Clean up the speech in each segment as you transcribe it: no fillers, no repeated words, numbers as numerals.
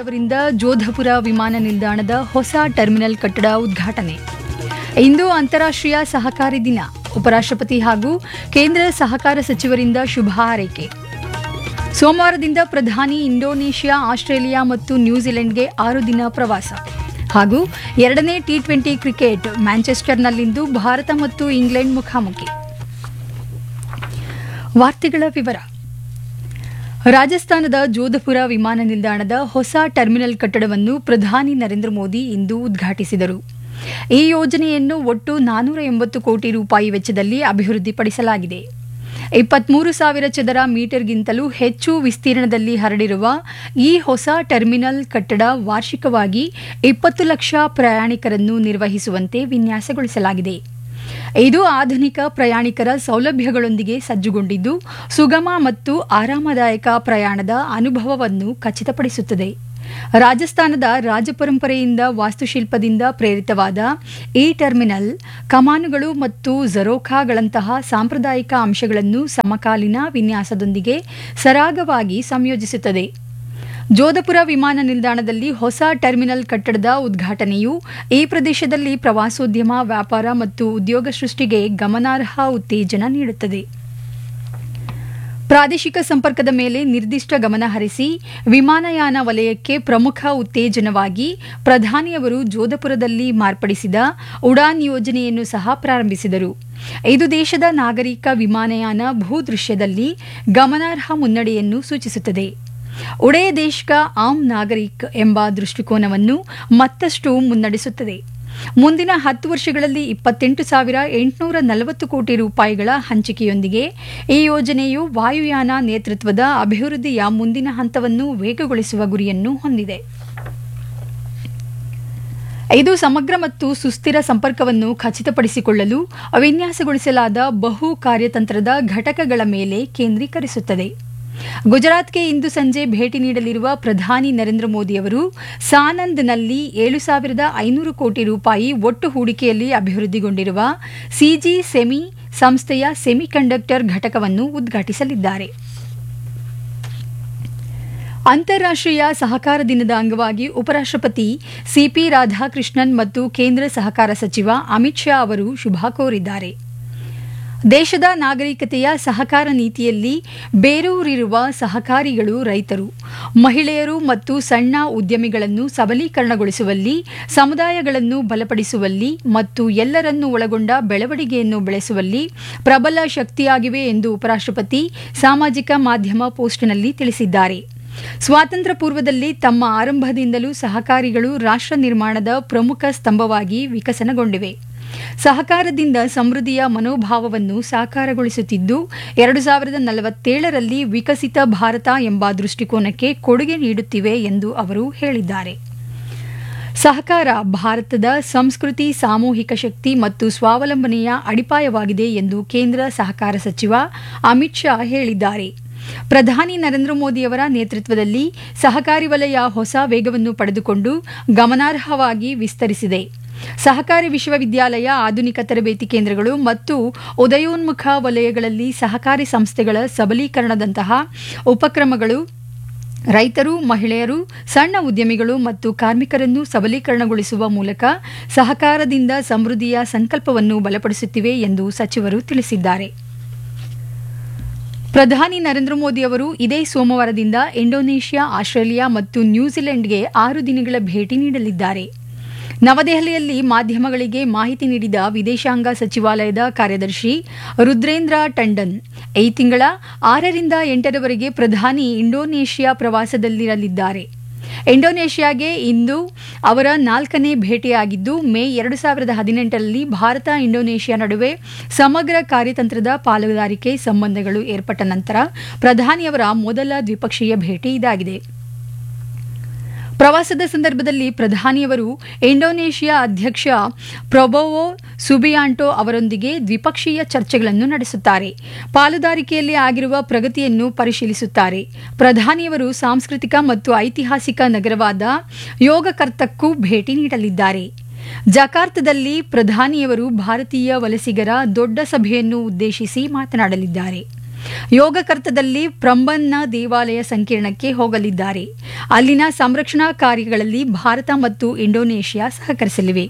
ಅವರಿಂದ ಜೋಧಪುರ ವಿಮಾನ ನಿಲ್ದಾಣದ ಹೊಸ ಟರ್ಮಿನಲ್ ಕಟ್ಟಡ ಉದ್ಘಾಟನೆ. ಇಂದು ಅಂತಾರಾಷ್ಟ್ರೀಯ ಸಹಕಾರಿ ದಿನ. ಉಪರಾಷ್ಟ್ರಪತಿ ಹಾಗೂ ಕೇಂದ್ರ ಸಹಕಾರ ಸಚಿವರಿಂದ ಶುಭ ಹಾರೈಕೆ. ಸೋಮವಾರದಿಂದ ಪ್ರಧಾನಿ ಇಂಡೋನೇಷ್ಯಾ, ಆಸ್ಟ್ರೇಲಿಯಾ ಮತ್ತು ನ್ಯೂಜಿಲೆಂಡ್ಗೆ 6 ದಿನ ಪ್ರವಾಸ. ಹಾಗೂ 2ನೇ T20 ಕ್ರಿಕೆಟ್ ಮ್ಯಾಂಚೆಸ್ಟರ್ನಲ್ಲಿಂದು ಭಾರತ ಮತ್ತು ಇಂಗ್ಲೆಂಡ್ ಮುಖಾಮುಖಿ. ವಾರ್ತೆಗಳ ವಿವರ. ರಾಜಸ್ಥಾನದ ಜೋಧಪುರ ವಿಮಾನ ನಿಲ್ದಾಣದ ಹೊಸ ಟರ್ಮಿನಲ್ ಕಟ್ಟಡವನ್ನು ಪ್ರಧಾನಿ ನರೇಂದ್ರ ಮೋದಿ ಇಂದು ಉದ್ಘಾಟಿಸಿದರು. ಈ ಯೋಜನೆಯನ್ನು ಒಟ್ಟು 480 ಕೋಟಿ ರೂಪಾಯಿ ವೆಚ್ಚದಲ್ಲಿ ಅಭಿವೃದ್ಧಿಪಡಿಸಲಾಗಿದೆ. 23,000 ಚದರ ಮೀಟರ್ಗಿಂತಲೂ ಹೆಚ್ಚು ವಿಸ್ತೀರ್ಣದಲ್ಲಿ ಹರಡಿರುವ ಈ ಹೊಸ ಟರ್ಮಿನಲ್ ಕಟ್ಟಡ ವಾರ್ಷಿಕವಾಗಿ 20 ಲಕ್ಷ ಪ್ರಯಾಣಿಕರನ್ನು ನಿರ್ವಹಿಸುವಂತೆ ವಿನ್ಯಾಸಗೊಳಿಸಲಾಗಿದೆ. ಇದು ಆಧುನಿಕ ಪ್ರಯಾಣಿಕರ ಸೌಲಭ್ಯಗಳೊಂದಿಗೆ ಸಜ್ಜುಗೊಂಡಿದ್ದು, ಸುಗಮ ಮತ್ತು ಆರಾಮದಾಯಕ ಪ್ರಯಾಣದ ಅನುಭವವನ್ನು ಖಚಿತಪಡಿಸುತ್ತದೆ. ರಾಜಸ್ಥಾನದ ರಾಜಪರಂಪರೆಯಿಂದ ವಾಸ್ತುಶಿಲ್ಪದಿಂದ ಪ್ರೇರಿತವಾದ ಈ ಟರ್ಮಿನಲ್ ಕಮಾನುಗಳು ಮತ್ತು ಝರೋಖಾಗಳಂತಹ ಸಾಂಪ್ರದಾಯಿಕ ಅಂಶಗಳನ್ನು ಸಮಕಾಲೀನ ವಿನ್ಯಾಸದೊಂದಿಗೆ ಸರಾಗವಾಗಿ ಸಂಯೋಜಿಸುತ್ತದೆ. ಜೋಧಪುರ ವಿಮಾನ ನಿಲ್ದಾಣದಲ್ಲಿ ಹೊಸ ಟರ್ಮಿನಲ್ ಕಟ್ಟಡದ ಉದ್ಘಾಟನೆಯು ಈ ಪ್ರದೇಶದಲ್ಲಿ ಪ್ರವಾಸೋದ್ಯಮ, ವ್ಯಾಪಾರ ಮತ್ತು ಉದ್ಯೋಗ ಸೃಷ್ಟಿಗೆ ಗಮನಾರ್ಹ ಉತ್ತೇಜನ ನೀಡುತ್ತದೆ. ಪ್ರಾದೇಶಿಕ ಸಂಪರ್ಕದ ಮೇಲೆ ನಿರ್ದಿಷ್ಟ ಗಮನ ಹರಿಸಿ ವಿಮಾನಯಾನ ವಲಯಕ್ಕೆ ಪ್ರಮುಖ ಉತ್ತೇಜನವಾಗಿ ಪ್ರಧಾನಿಯವರು ಜೋಧಪುರದಲ್ಲಿ ಮಾರ್ಪಡಿಸಿದ ಉಡಾನ್ ಯೋಜನೆಯನ್ನು ಸಹ ಪ್ರಾರಂಭಿಸಿದರು. ಇದು ದೇಶದ ನಾಗರಿಕ ವಿಮಾನಯಾನ ಭೂದೃಶ್ಯದಲ್ಲಿ ಗಮನಾರ್ಹ ಮುನ್ನಡೆಯನ್ನು ಸೂಚಿಸುತ್ತದೆ. ಉಡೇ ದೇಶ್ ಕಾ ಆಮ್ ನಾಗರಿಕ್ ಎಂಬ ದೃಷ್ಟಿಕೋನವನ್ನು ಮತ್ತಷ್ಟು ಮುನ್ನಡೆಸುತ್ತದೆ. ಮುಂದಿನ 10 ವರ್ಷಗಳಲ್ಲಿ 28,840 ಕೋಟಿ ರೂಪಾಯಿಗಳ ಹಂಚಿಕೆಯೊಂದಿಗೆ ಈ ಯೋಜನೆಯು ವಾಯುಯಾನ ನೇತೃತ್ವದ ಅಭಿವೃದ್ಧಿಯ ಮುಂದಿನ ಹಂತವನ್ನು ವೇಗಗೊಳಿಸುವ ಗುರಿಯನ್ನು ಹೊಂದಿದೆ. ಇದು ಸಮಗ್ರ ಮತ್ತು ಸುಸ್ಥಿರ ಸಂಪರ್ಕವನ್ನು ಖಚಿತಪಡಿಸಿಕೊಳ್ಳಲು ವಿನ್ಯಾಸಗೊಳಿಸಲಾದ ಬಹು ಕಾರ್ಯತಂತ್ರದ ಘಟಕಗಳ ಮೇಲೆ ಕೇಂದ್ರೀಕರಿಸುತ್ತದೆ. ಗುಜರಾತ್ಗೆ ಇಂದು ಸಂಜೆ ಭೇಟಿ ನೀಡಲಿರುವ ಪ್ರಧಾನಿ ನರೇಂದ್ರ ಮೋದಿ ಅವರು ಸಾನಂದ್ನಲ್ಲಿ 7,500 ಕೋಟಿ ರೂಪಾಯಿ ಒಟ್ಟು ಹೂಡಿಕೆಯಲ್ಲಿ ಅಭಿವೃದ್ಧಿಗೊಂಡಿರುವ ಸಿಜಿ ಸೆಮಿ ಸಂಸ್ಥೆಯ ಸೆಮಿಕಂಡಕ್ಟರ್ ಘಟಕವನ್ನು ಉದ್ಘಾಟಿಸಲಿದ್ದಾರೆ. ಅಂತಾರಾಷ್ಟ್ರೀಯ ಸಹಕಾರ ದಿನದ ಅಂಗವಾಗಿ ಉಪರಾಷ್ಟ್ರಪತಿ ಸಿಪಿ ರಾಧಾಕೃಷ್ಣನ್ ಮತ್ತು ಕೇಂದ್ರ ಸಹಕಾರ ಸಚಿವ ಅಮಿತ್ ಶಾ ಅವರು ಶುಭ ಕೋರಿದ್ದಾರೆ. ದೇಶದ ನಾಗರಿಕತೆಯ ಸಹಕಾರ ನೀತಿಯಲ್ಲಿ ಬೇರೂರಿರುವ ಸಹಕಾರಿಗಳು, ರೈತರು, ಮಹಿಳೆಯರು ಮತ್ತು ಸಣ್ಣ ಉದ್ಯಮಿಗಳನ್ನು ಸಬಲೀಕರಣಗೊಳಿಸುವಲ್ಲಿ, ಸಮುದಾಯಗಳನ್ನು ಬಲಪಡಿಸುವಲ್ಲಿ ಮತ್ತು ಎಲ್ಲರನ್ನೂ ಒಳಗೊಂಡ ಬೆಳವಣಿಗೆಯನ್ನು ಬೆಳೆಸುವಲ್ಲಿ ಪ್ರಬಲ ಶಕ್ತಿಯಾಗಿವೆ ಎಂದು ಉಪರಾಷ್ಟ್ರಪತಿ ಸಾಮಾಜಿಕ ಮಾಧ್ಯಮ ಪೋಸ್ಟ್ನಲ್ಲಿ ತಿಳಿಸಿದ್ದಾರೆ. ಸ್ವಾತಂತ್ರ್ಯ ಪೂರ್ವದಲ್ಲಿ ತಮ್ಮ ಆರಂಭದಿಂದಲೂ ಸಹಕಾರಿಗಳು ರಾಷ್ಟ್ರ ನಿರ್ಮಾಣದ ಪ್ರಮುಖ ಸ್ತಂಭವಾಗಿ ವಿಕಸನಗೊಂಡಿವೆ. ಸಹಕಾರದಿಂದ ಸಮೃದ್ಧಿಯ ಮನೋಭಾವವನ್ನು ಸಾಕಾರಗೊಳಿಸುತ್ತಿದ್ದು, 2047ರಲ್ಲಿ ವಿಕಸಿತ ಭಾರತ ಎಂಬ ದೃಷ್ಟಿಕೋನಕ್ಕೆ ಕೊಡುಗೆ ನೀಡುತ್ತಿವೆ ಎಂದು ಅವರು ಹೇಳಿದ್ದಾರೆ. ಸಹಕಾರ ಭಾರತದ ಸಂಸ್ಕೃತಿ, ಸಾಮೂಹಿಕ ಶಕ್ತಿ ಮತ್ತು ಸ್ವಾವಲಂಬನೆಯ ಅಡಿಪಾಯವಾಗಿದೆ ಎಂದು ಕೇಂದ್ರ ಸಹಕಾರ ಸಚಿವ ಅಮಿತ್ ಶಾ ಹೇಳಿದ್ದಾರೆ. ಪ್ರಧಾನಿ ನರೇಂದ್ರ ಮೋದಿಯವರ ನೇತೃತ್ವದಲ್ಲಿ ಸಹಕಾರಿ ವಲಯ ಹೊಸ ವೇಗವನ್ನು ಪಡೆದುಕೊಂಡು ಗಮನಾರ್ಹವಾಗಿ ವಿಸ್ತರಿಸಿದೆ. ಸಹಕಾರಿ ವಿಶ್ವವಿದ್ಯಾಲಯ, ಆಧುನಿಕ ತರಬೇತಿ ಕೇಂದ್ರಗಳು ಮತ್ತು ಉದಯೋನ್ಮುಖ ವಲಯಗಳಲ್ಲಿ ಸಹಕಾರಿ ಸಂಸ್ಥೆಗಳ ಸಬಲೀಕರಣದಂತಹ ಉಪಕ್ರಮಗಳು ರೈತರು, ಮಹಿಳೆಯರು, ಸಣ್ಣ ಉದ್ಯಮಿಗಳು ಮತ್ತು ಕಾರ್ಮಿಕರನ್ನು ಸಬಲೀಕರಣಗೊಳಿಸುವ ಮೂಲಕ ಸಹಕಾರದಿಂದ ಸಮೃದ್ಧಿಯ ಸಂಕಲ್ಪವನ್ನು ಬಲಪಡಿಸುತ್ತಿವೆ ಎಂದು ಸಚಿವರು ತಿಳಿಸಿದ್ದಾರೆ. ಪ್ರಧಾನಿ ನರೇಂದ್ರ ಮೋದಿ ಅವರು ಇದೇ ಸೋಮವಾರದಿಂದ ಇಂಡೋನೇಷ್ಯಾ, ಆಸ್ಟ್ರೇಲಿಯಾ ಮತ್ತು ನ್ಯೂಜಿಲೆಂಡ್ಗೆ 6 ದಿನಗಳ ಭೇಟಿ ನೀಡಲಿದ್ದಾರೆ. ನವದೆಹಲಿಯಲ್ಲಿ ಮಾಧ್ಯಮಗಳಿಗೆ ಮಾಹಿತಿ ನೀಡಿದ ವಿದೇಶಾಂಗ ಸಚಿವಾಲಯದ ಕಾರ್ಯದರ್ಶಿ ರುದ್ರೇಂದ್ರ ಟಂಡನ್, ಈ ತಿಂಗಳ 6ರಿಂದ 8ರವರೆಗೆ ಪ್ರಧಾನಿ ಇಂಡೋನೇಷ್ಯಾ ಪ್ರವಾಸದಲ್ಲಿರಲಿದ್ದಾರೆ. ಇಂಡೋನೇಷ್ಯಾಗೆ ಇಂದು ಅವರ 4ನೇ ಭೇಟಿಯಾಗಿದ್ದು, ಮೇ 2018ರಲ್ಲಿ ಭಾರತ ಇಂಡೋನೇಷ್ಯಾ ನಡುವೆ ಸಮಗ್ರ ಕಾರ್ಯತಂತ್ರದ ಪಾಲುದಾರಿಕೆ ಸಂಬಂಧಗಳು ಏರ್ಪಟ್ಟ ನಂತರ ಪ್ರಧಾನಿಯವರ ಮೊದಲ ದ್ವಿಪಕ್ಷೀಯ ಭೇಟಿ ಇದಾಗಿದೆ. ಪ್ರವಾಸದ ಸಂದರ್ಭದಲ್ಲಿ ಪ್ರಧಾನಿಯವರು ಇಂಡೋನೇಷ್ಯಾ ಅಧ್ಯಕ್ಷ ಪ್ರೊಬೋವೋ ಸುಬಿಯಾಂಟೋ ಅವರೊಂದಿಗೆ ದ್ವಿಪಕ್ಷೀಯ ಚರ್ಚೆಗಳನ್ನು ನಡೆಸುತ್ತಾರೆ. ಪಾಲುದಾರಿಕೆಯಲ್ಲಿ ಆಗಿರುವ ಪ್ರಗತಿಯನ್ನು ಪರಿಶೀಲಿಸುತ್ತಾರೆ. ಪ್ರಧಾನಿಯವರು ಸಾಂಸ್ಕೃತಿಕ ಮತ್ತು ಐತಿಹಾಸಿಕ ನಗರವಾದ ಯೋಗಕರ್ತಕ್ಕೂ ಭೇಟಿ ನೀಡಲಿದ್ದಾರೆ. ಜಕಾರ್ತದಲ್ಲಿ ಪ್ರಧಾನಿಯವರು ಭಾರತೀಯ ವಲಸಿಗರ ದೊಡ್ಡ ಸಭೆಯನ್ನು ಉದ್ದೇಶಿಸಿ ಮಾತನಾಡಲಿದ್ದಾರೆ. ಯೋಗಕರ್ತದಲ್ಲಿ ಪ್ರಂಬನ್ನ ದೇವಾಲಯ ಸಂಕೀರ್ಣಕ್ಕೆ ಹೋಗಲಿದ್ದಾರೆ. ಅಲ್ಲಿನ ಸಂರಕ್ಷಣಾ ಕಾರ್ಯಗಳಲ್ಲಿ ಭಾರತ ಮತ್ತು ಇಂಡೋನೇಷ್ಯಾ ಸಹಕರಿಸಲಿವೆ.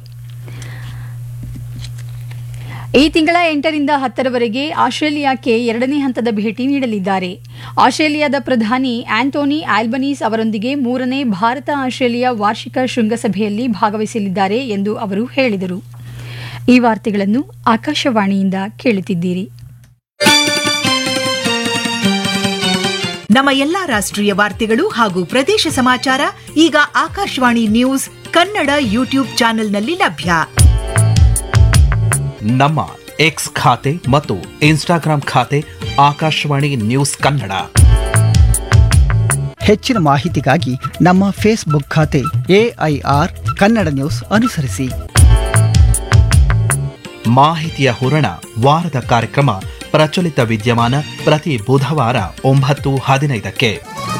ಈ ತಿಂಗಳ 8ರಿಂದ 10ರವರೆಗೆ ಆಸ್ಟ್ರೇಲಿಯಾಕ್ಕೆ 2ನೇ ಹಂತದ ಭೇಟಿ ನೀಡಲಿದ್ದಾರೆ. ಆಸ್ಟ್ರೇಲಿಯಾದ ಪ್ರಧಾನಿ ಆಂಟೋನಿ ಆಲ್ಬನೀಸ್ ಅವರೊಂದಿಗೆ 3ನೇ ಭಾರತ ಆಸ್ಟ್ರೇಲಿಯಾ ವಾರ್ಷಿಕ ಶೃಂಗಸಭೆಯಲ್ಲಿ ಭಾಗವಹಿಸಲಿದ್ದಾರೆ ಎಂದು ಅವರು ಹೇಳಿದರು. ಈ ವಾರ್ತೆಗಳನ್ನು ಆಕಾಶವಾಣಿಯಿಂದ ಕೇಳುತ್ತಿದ್ದೀರಿ. ನಮ್ಮ ಎಲ್ಲಾ ರಾಷ್ಟ್ರೀಯ ವಾರ್ತೆಗಳು ಹಾಗೂ ಪ್ರದೇಶ ಸಮಾಚಾರ ಈಗ ಆಕಾಶವಾಣಿ ನ್ಯೂಸ್ ಕನ್ನಡ ಯೂಟ್ಯೂಬ್ ಚಾನೆಲ್ನಲ್ಲಿ ಲಭ್ಯ. ನಮ್ಮ ಎಕ್ಸ್ ಖಾತೆ ಮತ್ತು ಇನ್ಸ್ಟಾಗ್ರಾಂ ಖಾತೆ ಆಕಾಶವಾಣಿ ನ್ಯೂಸ್ ಕನ್ನಡ. ಹೆಚ್ಚಿನ ಮಾಹಿತಿಗಾಗಿ ನಮ್ಮ ಫೇಸ್ಬುಕ್ ಖಾತೆ AIR ಕನ್ನಡ ನ್ಯೂಸ್ ಅನುಸರಿಸಿ. ಮಾಹಿತಿಯ ಹೂರಣ ವಾರದ ಕಾರ್ಯಕ್ರಮ ಪ್ರಚಲಿತ ವಿದ್ಯಮಾನ ಪ್ರತಿ ಬುಧವಾರ 9:15ಕ್ಕೆ.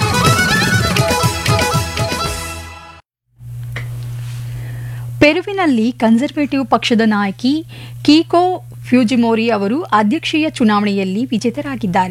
ಪೆರುವಿನಲ್ಲಿ ಕನ್ಸರ್ವೇಟಿವ್ ಪಕ್ಷದ ನಾಯಕಿ ಕೀಕೋ ಫ್ಯೂಜಿಮೋರಿ ಅವರು ಅಧ್ಯಕ್ಷೀಯ ಚುನಾವಣೆಯಲ್ಲಿ ವಿಜೇತರಾಗಿದ್ದಾರೆ.